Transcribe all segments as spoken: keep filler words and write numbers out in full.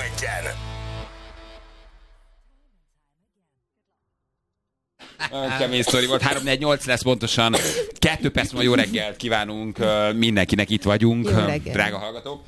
Again. Kemény sztori volt. három négy nyolc lesz pontosan. Kettő perc múlva jó reggelt kívánunk mindenkinek, itt vagyunk, drága hallgatók.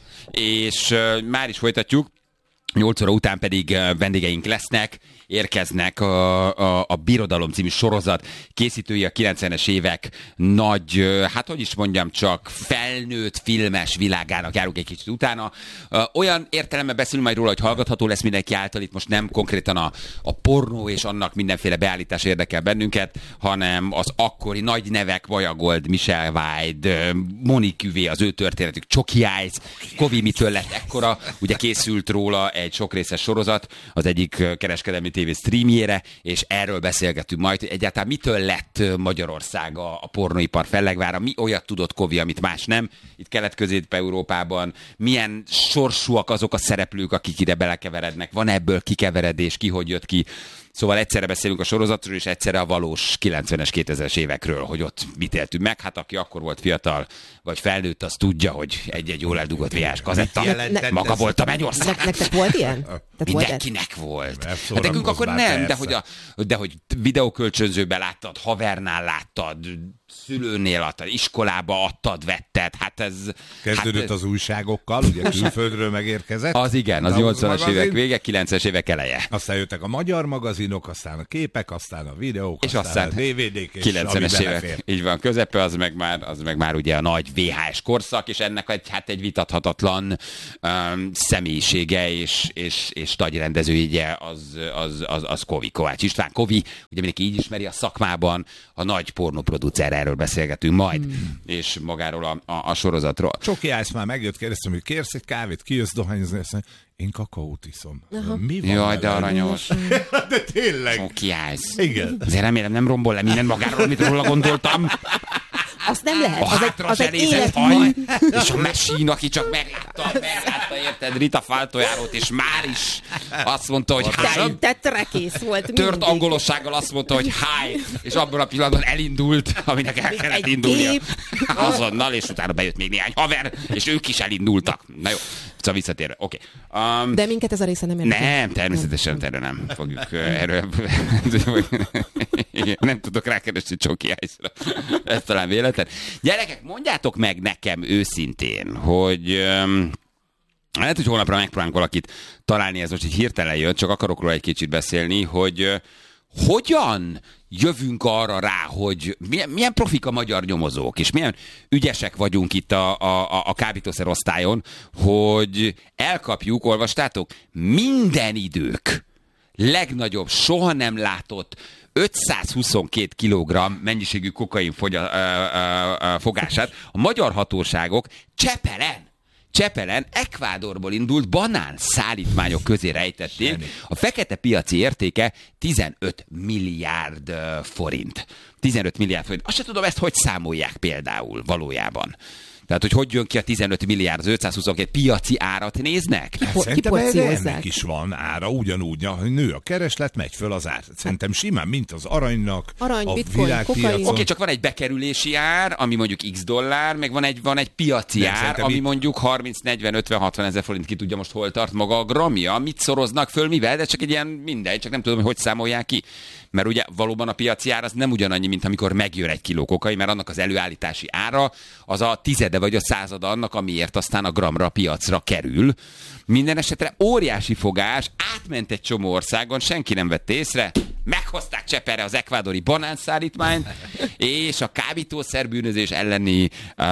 És már is folytatjuk. nyolc óra után pedig vendégeink lesznek, érkeznek a, a, a Birodalom című sorozat készítői, a kilencvenes évek nagy, hát hogy is mondjam, csak felnőtt filmes világának járunk egy kicsit utána. Olyan értelemben beszélünk majd róla, hogy hallgatható lesz mindenki által, itt most nem konkrétan a, a pornó és annak mindenféle beállítás érdekel bennünket, hanem az akkori nagy nevek, Vajagold, Michelle White, Monique Üvé, az ő történetük, Csoki Eyes, Kovi mitől lett ekkora, ugye készült róla egy sokrészes sorozat, az egyik kereskedelmi tévé streamjére, és erről beszélgetünk majd, hogy egyáltalán mitől lett Magyarország a, a pornóipar fellegvára, mi olyat tudott Kovi, amit más nem, itt Kelet-Közép-Európában, milyen sorsúak azok a szereplők, akik ide belekeverednek, van ebből kikeveredés, ki hogy jött ki. Szóval egyszerre beszélünk a sorozatról, és egyszerre a valós kilencvenes, kétezres évekről, hogy ott mit éltünk meg. Hát aki akkor volt fiatal, vagy felnőtt, az tudja, hogy egy-egy jól eldugott vé há es kazetta. Maga volt a Mennyország. Ne, nektek volt ilyen? Mindenkinek volt. Hát nekünk akkor nem, de hogy, a, de hogy videókölcsönzőben láttad, havernál láttad, szülőnél adtad, iskolába adtad, vetted, hát ez... Kezdődött hát, az újságokkal, ugye külföldről megérkezett. Az igen, az nyolcvanas évek vége, kilencvenes évek eleje. Aztán jöttek a magyar magazinok, aztán a képek, aztán a videók, és aztán, aztán a dé vé dék, és kilencvenes évek, így van, közepe, az meg már, az meg már ugye a nagy vé há es korszak, és ennek egy, hát egy vitathatatlan um, személyisége és, és, és nagy rendezője az, az, az, az Kovi, Kovács István. Kovi, ugye mindenki így ismeri a szakmában, a nagy pornoproducer, erről beszélgetünk majd, hmm. és magáról a, a, a sorozatról. Csoki Eyes már megjött, kérdeztem, hogy kérsz egy kávét, kijössz dohányozni, azt mondja, én kakaót iszom. Aha. Mi van? Jaj, de aranyos. De tényleg. Csoki Eyes. Igen. Azért remélem nem rombol le minden magáról, amit róla gondoltam. Azt nem lehet. A Az hátra egy, az egy haj, és a Machine, aki csak meglátta, meglátta, érted, Rita Faltojárót, és már is azt mondta, hogy hi. Tetrekész volt. Tört mindig. Angolossággal azt mondta, hogy hi, és abban a pillanatban elindult, aminek el kellett indulnia. Azonnal, és utána bejött még néhány haver, és ők is elindultak. Na jó, szóval visszatérve, oké. Okay. Um, De minket ez a része nem érdekel. Nem, természetesen erre nem fogjuk erről. Nem tudok rákeresni Csoki Eyesra. Ez talán véletlen. Gyerekek, mondjátok meg nekem őszintén, hogy um, lehet, hogy holnapra megpróbálunk valakit találni, ez most így hirtelen jött, csak akarok róla egy kicsit beszélni, hogy uh, hogyan jövünk arra rá, hogy milyen, milyen profik a magyar nyomozók, és milyen ügyesek vagyunk itt a, a, a kábítószer osztályon, hogy elkapjuk, olvastátok, minden idők legnagyobb, soha nem látott ötszázhuszonkét kilogramm mennyiségű kokain fogya, ö, ö, ö, fogását a magyar hatóságok Csepelen, Csepelen, Ekvádorból indult banán szállítmányok közé rejtették. A fekete piaci értéke tizenöt milliárd forint. tizenöt milliárd forint. Azt sem tudom, ezt hogy számolják például valójában. Tehát, hogy hogy jön ki a tizenöt milliárd, az ötszázhuszonkét piaci árat néznek? Szerintem ennek is van ára, ugyanúgy, hogy nő a kereslet, megy föl az ár. Szerintem simán, mint az aranynak, Arany, a bitcoin, világpiacon. Oké, okay, csak van egy bekerülési ár, ami mondjuk x dollár, meg van egy, van egy piaci Nem, ár, ami itt... mondjuk harminc, negyven, ötven, hatvan ezer forint, ki tudja most hol tart maga a gramja, mit szoroznak föl, mivel, de csak egy ilyen mindegy, csak nem tudom, hogy hogy számolják ki. Mert ugye valóban a piaci ár az nem ugyanannyi, mint amikor megjön egy kiló kokain, mert annak az előállítási ára az a tizede vagy a százada annak, amiért aztán a gramra a piacra kerül. Minden esetre óriási fogás, átment egy csomó országon, senki nem vette észre, meghozták Cseperre az ekvádori banánszállítmányt, és a kábítószerbűnözés elleni uh,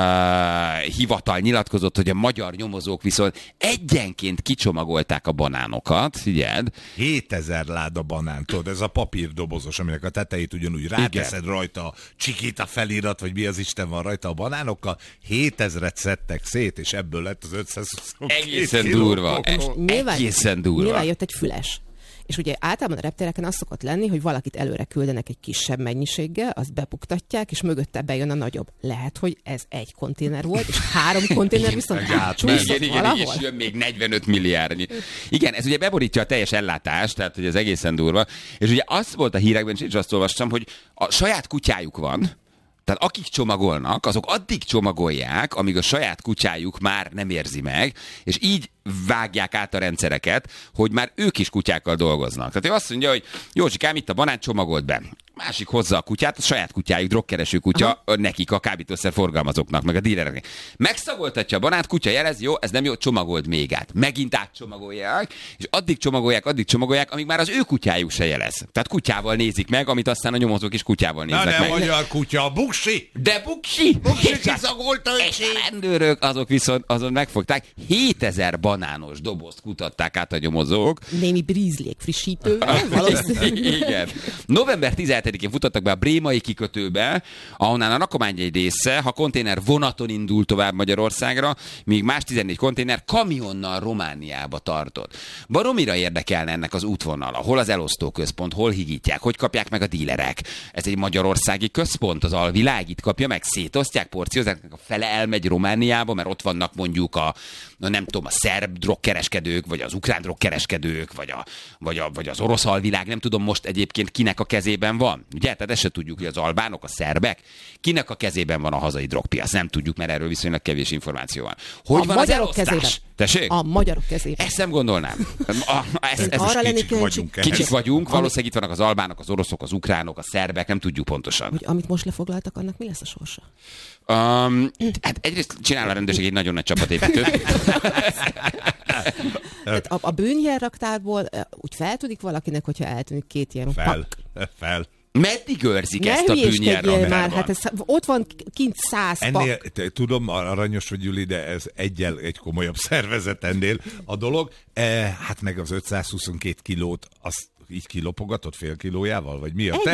hivatal nyilatkozott, hogy a magyar nyomozók viszont egyenként kicsomagolták a banánokat, figyeld. hétezer láda banán, tudod, ez a papírdobozos, aminek a tetejét ugyanúgy ráteszed rajta, Csikita felirat, vagy mi az Isten van rajta a banánokkal, hétezret szedtek szét, és ebből lett az ötszázhuszonkét Egészen durva. Nyilván, Egészen durva. Nyilván jött egy füles. És ugye általában a reptéreken az szokott lenni, hogy valakit előre küldenek egy kisebb mennyiséggel, azt bepuktatják, és mögötte bejön a nagyobb. Lehet, hogy ez egy konténer volt, és három konténer viszont átcsúszott valahol. És jön még negyvenöt milliárdnyi. Igen, ez ugye beborítja a teljes ellátást, tehát hogy ez egészen durva. És ugye az volt a hírekben, és azt olvastam, hogy a saját kutyájuk van, Tehát akik csomagolnak, azok addig csomagolják, amíg a saját kutyájuk már nem érzi meg, és így vágják át a rendszereket, hogy már ők is kutyákkal dolgoznak. Tehát ő azt mondja, hogy Józsikám, itt a banán, csomagolt be. Másik hozza a kutyát, a saját kutyájuk, drogkereső kutya, aha, nekik, a kábítószer forgalmazóknak, meg a dílereknek. Megszagoltatja a banát, kutya jelez, jó, ez nem jó, csomagold még át. Megint átcsomagolják, és addig csomagolják, addig csomagolják, amíg már az ő kutyájuk se jelez. Tehát kutyával nézik meg, amit aztán a nyomozók is kutyával néznek meg. Na nem magyar kutya, buksi! De buksi! Buksi kiszagolta, és a rendőrök, azok viszont azon megfogták, hétezer banános dobozt kutatták át a nyomozók. Némi brízlék frissítővel, valószínűleg. Igen. november tizenhetedikén futottak be a brémai kikötőbe, ahonnan a rakomány egy része, ha konténer vonaton indul tovább Magyarországra, míg más tizennégy konténer kamionnal Romániába tartott. Baromira érdekelne ennek az útvonala, hol az elosztóközpont, hol higítják, hogy kapják meg a dílerek. Ez egy magyarországi központ, az alvilág itt kapja meg, szétosztják, porciózák, a fele elmegy Romániába, mert ott vannak mondjuk a, nem tudom, a szerb drogkereskedők, vagy az ukrán drogkereskedők, vagy, a, vagy, a, vagy az orosz alvilág, nem tudom most egyébként kinek a kezében van. Ugye? Tehát ezt se tudjuk, hogy az albánok, a szerbek, kinek a kezében van a hazai drogpiac. Nem tudjuk, mert erről viszonylag kevés információ van. Hogy a van magyarok az elosztás? Kezében. Tessék? A magyarok kezében. Ezt nem gondolnám. A, a, ez, ez arra lennék kicsik vagyunk. kicsik vagyunk, valószínűleg itt vannak az albánok, az oroszok, az ukránok, a szerbek, nem tudjuk pontosan. Hogy amit most lefoglaltak, annak mi lesz a sorsa? Um, hát egyrészt csinál a rendőrség egy nagyon nagy csapatépítőt. Tehát a, a bűnjelraktárból úgy feltudik valakinek, hogyha eltűnik két ilyen Fel, pak. fel. Meddig őrzik Ne ezt a bűnjelraktárban? már, hát ez, ott van kint száz Ennél, pak. te, tudom, aranyos vagy, Gyuli, de ez egyel egy komolyabb szervezet ennél a dolog. E, hát meg az ötszázhuszonkettő kilót, azt így kilopogatott fél kilójával, vagy mi a te?